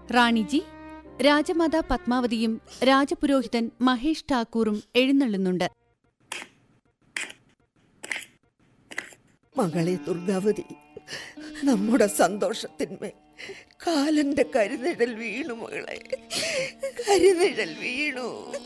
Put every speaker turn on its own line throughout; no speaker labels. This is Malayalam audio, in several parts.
റാണിജി, രാജമാതാ പത്മാവതിയും രാജപുരോഹിതൻ മഹേഷ് ഠാക്കൂറും എഴുന്നള്ളുന്നുണ്ട്.
മകളെ ദുർഗാവതി, നമ്മുടെ സന്തോഷത്തിന്മേൽ കാലന്റെ കരുനിഴൽ വീണു. മകളെ, കരുനിഴൽ വീണു.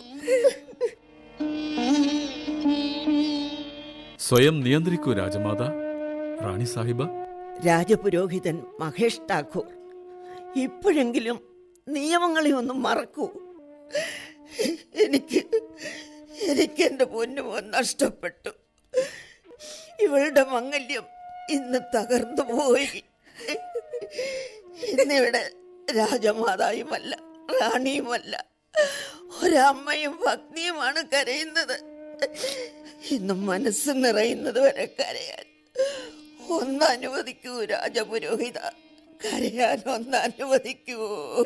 സ്വയം നിയന്ത്രിക്കൂ രാജമാതാ. റാണി സാഹിബ.
രാജപുരോഹിതൻ മഹേഷ് ഠാക്കൂർ, ഇപ്പോഴെങ്കിലും നിയമങ്ങളെ ഒന്നും മറക്കൂ. എനിക്ക് എന്റെ പൊന്നുമോൻ നഷ്ടപ്പെട്ടു. ഇവളുടെ മംഗല്യം ഇന്ന് തകർന്നു പോയി. ഇന്നിവിടെ രാജമാതായുമല്ല, റാണിയുമല്ല, ഒരമ്മയും പത്നിയുമാണ് കരയുന്നത്. ഇന്ന് മനസ്സ് നിറയുന്നത് വരെ കരയാൻ ഒന്ന് അനുവദിക്കൂ രാജപുരോഹിത, കരയാൻ ഒന്ന് അനുവദിക്കൂ.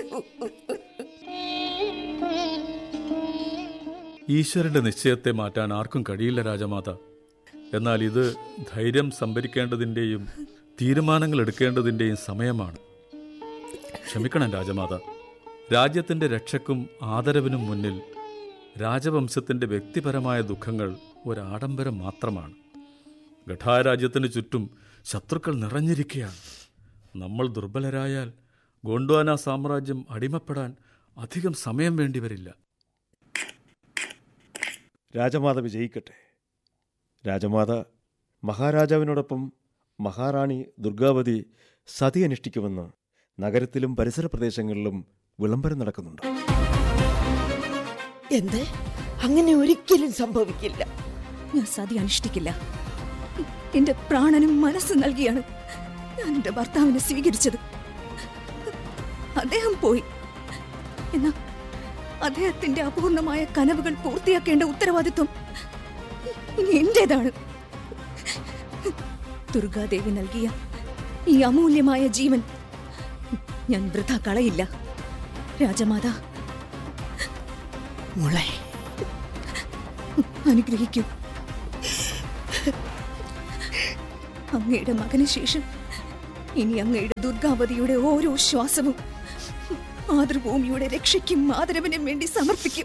ഈശ്വരന്റെ നിശ്ചയത്തെ മാറ്റാൻ ആർക്കും കഴിയില്ല രാജമാത. എന്നാൽ ഇത് ധൈര്യം സംഭരിക്കേണ്ടതിൻ്റെയും തീരുമാനങ്ങൾ എടുക്കേണ്ടതിൻ്റെയും സമയമാണ്. ക്ഷമിക്കണം രാജമാത. രാജ്യത്തിൻ്റെ രക്ഷയ്ക്കും ആദരവിനും മുന്നിൽ രാജവംശത്തിൻ്റെ വ്യക്തിപരമായ ദുഃഖങ്ങൾ ഒരാഡംബരം മാത്രമാണ്. ഗഠാരാജ്യത്തിന് ചുറ്റും ശത്രുക്കൾ നിറഞ്ഞിരിക്കുകയാണ്. നമ്മൾ ദുർബലരായാൽ ഗോണ്ട്വാന സാമ്രാജ്യം അടിമപ്പെടാൻ അധികം സമയം വേണ്ടിവരില്ല.
രാജമാത വിജയിക്കട്ടെ. രാജമാത, മഹാരാജാവിനോടൊപ്പം മഹാറാണി ദുർഗാവതി സതി അനുഷ്ഠിക്കുമെന്ന് നഗരത്തിലും പരിസര പ്രദേശങ്ങളിലും വിളംബരം നടക്കുന്നുണ്ട്.
എന്ത്? അങ്ങനെ ഒരിക്കലും സംഭവിക്കില്ല.
ഞാൻ സതി അനുഷ്ഠിക്കില്ല. എന്റെ പ്രാണനും മനസ്സും നൽകിയാണ് ഞാൻ എന്റെ ഭർത്താവിനെ സ്വീകരിച്ചത്. അദ്ദേഹം പോയി. എന്നാ അദ്ദേഹത്തിന്റെ അപൂർണമായ കനവുകൾ പൂർത്തിയാക്കേണ്ട ഉത്തരവാദിത്വം ഇനി എന്റേതാണ്. ദുർഗാദേവി നൽകിയ ഈ അമൂല്യമായ ജീവൻ ഞാൻ വൃഥ കളയില്ല. രാജമാതാ,
മോളെ
അനുഗ്രഹിക്കൂ. അങ്ങയുടെ മകന് ശേഷം ഇനി അങ്ങയുടെ ദുർഗാവതിയുടെ ഓരോ ശ്വാസവും മാതൃഭൂമിയുടെ രക്ഷയ്ക്കും ആദരവിനും വേണ്ടി സമർപ്പിക്കും.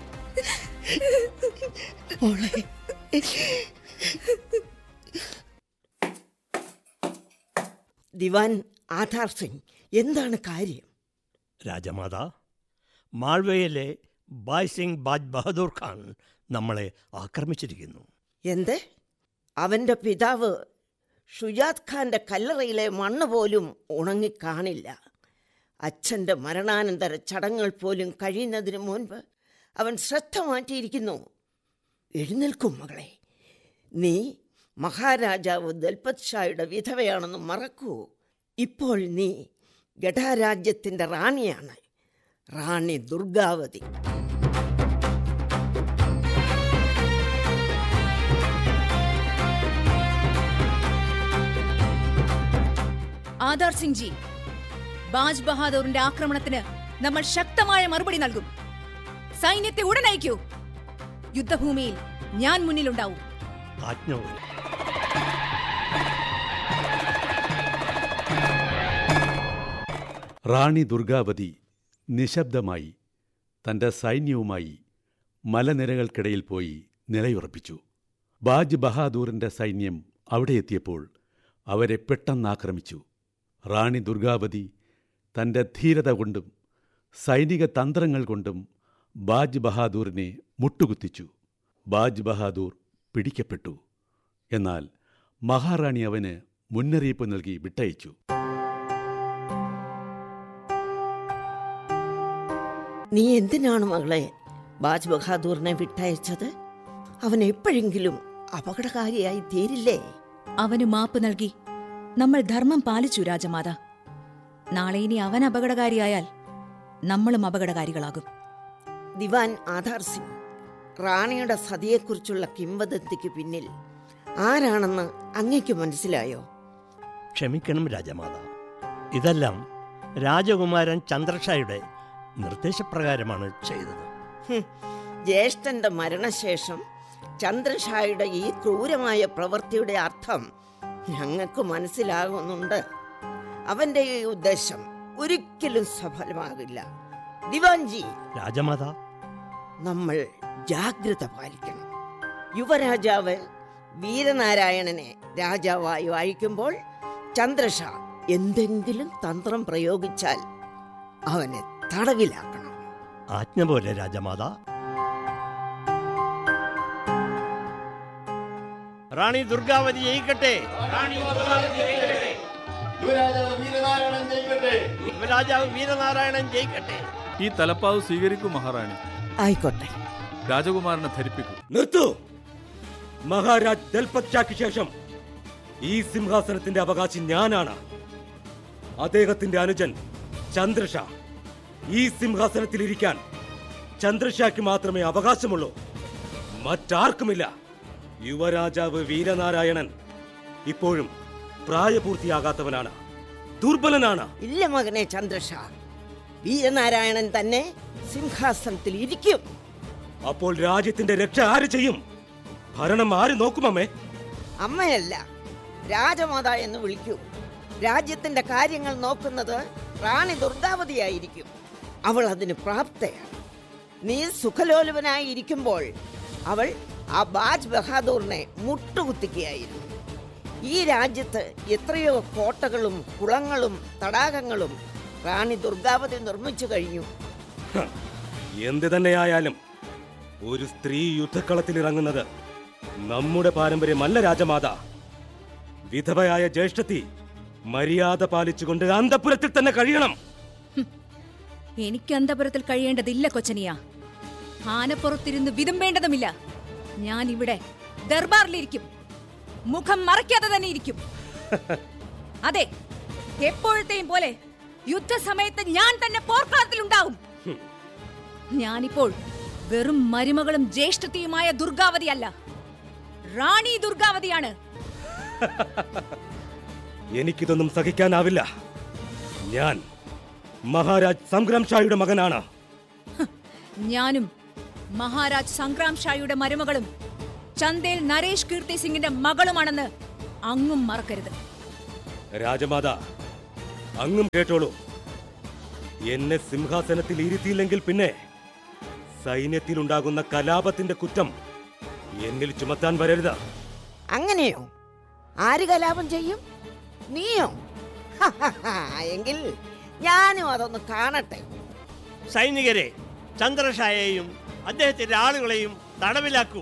ദിവാൻ ആധാർ സിംഗ്, എന്താണ് കാര്യം?
രാജമാതാ, മാൾവയിലെ ബായ് സിംഗ് ബാജ് ബഹദൂർ ഖാൻ നമ്മളെ ആക്രമിച്ചിരിക്കുന്നു.
എന്ത്? അവന്റെ പിതാവ് ഷുജാത് ഖാന്റെ കല്ലറയിലെ മണ്ണ് പോലും ഉണങ്ങിക്കാണില്ല. അച്ഛൻ്റെ മരണാനന്തര ചടങ്ങുകൾ പോലും കഴിയുന്നതിന് മുൻപ് അവൻ ശ്രദ്ധ മാറ്റിയിരിക്കുന്നു. എഴുന്നേൽക്കും മകളെ. നീ മഹാരാജാവ് ദൽപത് ഷായുടെ വിധവയാണെന്ന് മറക്കൂ. ഇപ്പോൾ നീ ഗഠാരാജ്യത്തിൻ്റെ റാണിയാണ്, റാണി ദുർഗാവതി.
ആധാർ സിംഗ് ജി, ബാജ് ബഹാദൂറിന്റെ ആക്രമണത്തിന് നമ്മൾ ശക്തമായ മറുപടി നൽകും. സൈന്യത്തെ ഉടൻ അയക്കൂ. യുദ്ധഭൂമിയിൽ ഞാൻ മുന്നിലുണ്ടാവും.
റാണി ദുർഗാവതി നിശബ്ദമായി തൻ്റെ സൈന്യവുമായി മലനിരകൾക്കിടയിൽ പോയി നിലയുറപ്പിച്ചു. ബാജ് ബഹാദൂറിൻ്റെ സൈന്യം അവിടെ എത്തിയപ്പോൾ അവരെ പെട്ടെന്നാക്രമിച്ചു. റാണി ദുർഗാവതി തൻ്റെ ധീരത കൊണ്ടും സൈനിക തന്ത്രങ്ങൾ കൊണ്ടും ബാജ് ബഹാദൂറിനെ മുട്ടുകുത്തിച്ചു. ബാജ് ബഹാദൂർ പിടിക്കപ്പെട്ടു. എന്നാൽ മഹാറാണി അവന് മുന്നറിയിപ്പ് നൽകി വിട്ടയച്ചു.
നീ എന്തിനാണ് മകളെ ബാജ് ബഹാദൂറിനെ വിട്ടയച്ചത്? അവൻ എപ്പോഴെങ്കിലും അപകടകാരിയായി തീരില്ലേ?
അവന് മാപ്പ് നൽകി നമ്മൾ ധർമ്മം പാലിച്ചു രാജമാത. നാളെ ഇനി അവൻ അപകടകാരിയായാൽ നമ്മളും അപകടകാരികളാകും.
ദിവാൻ ആധാർ സിംഗ്, റാണിയുടെ സതിയെക്കുറിച്ചുള്ള കിംവദന്തിക്ക് പിന്നിൽ ആരാണെന്ന് അങ്ങേക്ക് മനസ്സിലായോ?
ക്ഷമിക്കണം രാജമാത, ഇതെല്ലാം രാജകുമാരൻ ചന്ദ്രഷായുടെ നിർദ്ദേശപ്രകാരമാണ് ചെയ്തത്.
ജ്യേഷ്ഠന്റെ മരണശേഷം ചന്ദ്രഷായുടെ ഈ ക്രൂരമായ പ്രവൃത്തിയുടെ അർത്ഥം ഞങ്ങൾക്ക് മനസ്സിലാകുന്നുണ്ട്. അവന്റെ ഈ ഉദ്ദേശം ഒരിക്കലും സഫലമാകില്ല. ദിവാൻജി,
രാജമാതാ,
നമ്മൾ ജാഗ്രത പാലിക്കണം. യുവരാജാവ് വീരനാരായണനെ രാജാവായി അയക്കുമ്പോൾ ചന്ദ്രഷാ എന്തെങ്കിലും തന്ത്രം പ്രയോഗിച്ചാൽ അവനെ തടവിലാക്കണം.
ആജ്ഞ പോലെ രാജമാതാ. റാണി ദുർഗാവതി ജയിക്കട്ടെ. യുവരാജാവ് വീരനാരായണൻ ജയിക്കട്ടെ.
ഈ തലപ്പാവ് സ്വീകരിക്കൂ മഹാറാണി.
ആയിക്കോട്ടെ.
രാജകുമാരനെ ധരിപ്പിക്കൂ.
നിർത്തൂ. മഹാരാജ് ദൽപത് ഷായ്ക്ക് ശേഷം ഈ സിംഹാസനത്തിന്റെ അവകാശി ഞാനാണ്. അദ്ദേഹത്തിന്റെ അനുജൻ ചന്ദ്രഷാ. ഈ സിംഹാസനത്തിൽ ഇരിക്കാൻ ചന്ദ്രഷായ്ക്ക് മാത്രമേ അവകാശമുള്ളൂ, മറ്റാർക്കുമില്ല. യുവരാജാവ് വീരനാരായണൻ ഇപ്പോഴും പ്രായപൂർത്തിയാകാത്തവനാണ്, ദുർബലനാണ്.
ഇല്ല മകനെ ചന്ദ്രഷാ, വീരനാരായണൻ തന്നെ സിംഹാസനത്തിൽ ഇരിക്കും.
അപ്പോൾ രാജ്യത്തിന്റെ രക്ഷ ആര് ചെയ്യും? ഭരണം ആര് നോക്കുമമ്മേ?
അമ്മയല്ല, രാജമാത എന്ന് വിളിക്കൂ. രാജ്യത്തിന്റെ കാര്യങ്ങൾ നോക്കുന്നത് റാണി ദുർഗാവതിയായിരിക്കും. അവൾ അതിന് പ്രാപ്തയാണ്. നീ സുഖലോലുപനായി ഇരിക്കുമ്പോൾ അവൾ ആ ബാജ് ബഹാദൂറിനെ മുട്ടുകുത്തിക്കുകയായിരുന്നു. ഈ രാജ്യത്ത് എത്രയോ കോട്ടകളും കുളങ്ങളും തടാകങ്ങളും റാണി ദുർഗാവതി നിർമ്മിച്ചു കഴിഞ്ഞു.
എന്ത് തന്നെയായാലും ഒരു സ്ത്രീ യുദ്ധക്കളത്തിൽ ഇറങ്ങുന്നത് നമ്മുടെ പാരമ്പര്യമല്ല രാജമാത. വിധവയായ ജ്യേഷ്ഠത്തി മര്യാദ പാലിച്ചുകൊണ്ട് അന്തപുരത്തിൽ തന്നെ കഴിയണം.
എനിക്ക് അന്തപുരത്തിൽ കഴിയേണ്ടതില്ല കൊച്ചനിയ. ആനപ്പുറത്തിരുന്ന് വിതുമ്പേണ്ടതുമില്ല. ഞാൻ ഇവിടെ ദർബാറിലിരിക്കും, മുഖം മറയ്ക്കാതെ തന്നെ ഇരിക്കും. അതെ, എപ്പോഴത്തെയും പോലെ യുദ്ധസമയത്ത് ഞാൻ തന്നെ പോർക്കളത്തിലുണ്ടാവും. ഞാനിപ്പോൾ വെറും മരുമകളും ജ്യേഷ്ഠത്തിയുമായ ദുർഗാവതിയല്ല, റാണി ദുർഗാവതിയാണ്.
എനിക്കിതൊന്നും സഹിക്കാനാവില്ല. ഞാൻ മഹാരാജ് സംഗ്രാം ഷായുടെ മകനാണ്.
ഞാനും മഹാരാജ് സംഗ്രാം ഷായുടെ മരുമകളും ചന്ദേൽ നരേഷ് കീർത്തി സിംഗിന്റെ മകളുമാണെന്ന് അങ്ങും മറക്കരുത്.
രാജമാത, അങ്ങും കേട്ടോളൂ. എന്നെ സിംഹാസനത്തിൽ ഇരുത്തിയില്ലെങ്കിൽ പിന്നെ സൈന്യത്തിലുണ്ടാകുന്ന കലാപത്തിന്റെ കുറ്റം എന്നിൽ ചുമത്താൻ വരരുത്.
അങ്ങനെയോ? ആര് കലാപം ചെയ്യും? നീയോ? എങ്കിൽ ഞാനും അതൊന്ന് കാണട്ടെ.
സൈനികരെ, ചന്ദ്രഷായെയും അദ്ദേഹത്തിന്റെ ആളുകളെയും തടവിലാക്കൂ.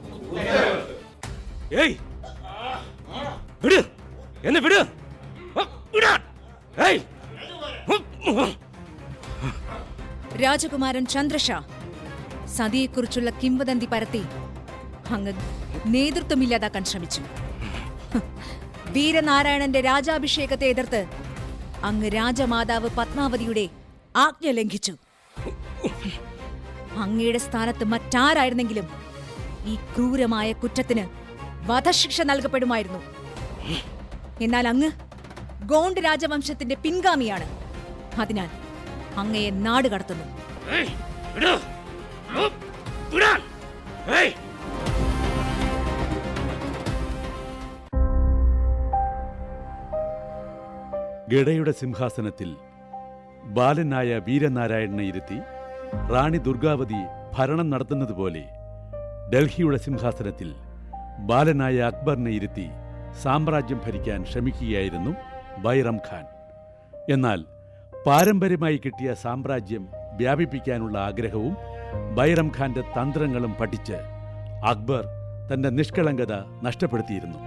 ഏയ്, വിട്, എന്നെ വിട്. ഏയ്,
രാജകുമാരൻ ചന്ദ്രഷാ സതിയെക്കുറിച്ചുള്ള കിംവദന്തി പരത്തി അങ്ങ് നേതൃത്വമില്ലാതാക്കാൻ ശ്രമിച്ചു. വീരനാരായണന്റെ രാജാഭിഷേകത്തെ എതിർത്ത് അങ്ങ് രാജമാതാവ് പത്മാവതിയുടെ ആജ്ഞ ലംഘിച്ചു. അങ്ങയുടെ സ്ഥാനത്ത് മറ്റാരായിരുന്നെങ്കിലും ഈ ക്രൂരമായ കുറ്റത്തിന് വധശിക്ഷ നൽകപ്പെടുമായിരുന്നു. എന്നാൽ അങ്ങ് ഗോണ്ട് രാജവംശത്തിന്റെ പിൻഗാമിയാണ്. അതിനാൽ അങ്ങയെ നാട് കടത്തുന്നു.
ഗഡയുടെ സിംഹാസനത്തിൽ ബാലനായ വീരനാരായണനെ ഇരുത്തി റാണി ദുർഗാവതി ഭരണം നടത്തുന്നതുപോലെ ഡൽഹിയുടെ സിംഹാസനത്തിൽ ബാലനായ അക്ബറിനെ ഇരുത്തി സാമ്രാജ്യം ഭരിക്കാൻ ശ്രമിക്കുകയായിരുന്നു ബൈറം ഖാൻ. എന്നാൽ പാരമ്പര്യമായി കിട്ടിയ സാമ്രാജ്യം വ്യാപിപ്പിക്കാനുള്ള ആഗ്രഹവും ബൈറം ഖാന്റെ തന്ത്രങ്ങളും പഠിച്ച് അക്ബർ തന്റെ നിഷ്കളങ്കത നഷ്ടപ്പെടുത്തിയിരുന്നു.